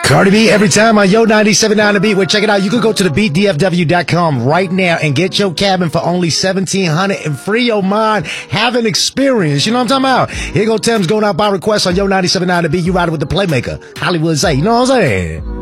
Cardi B every time on Yo 97.9 The Beat. Well, check it out. You can go to thebeatdfw.com right now and get your cabin for only $1,700 and free your mind. Have an experience. You know what I'm talking about? Here go Tim's going out by request on Yo 97.9 The Beat. You ride it with the Playmaker. Hollywood say, you know what I'm saying?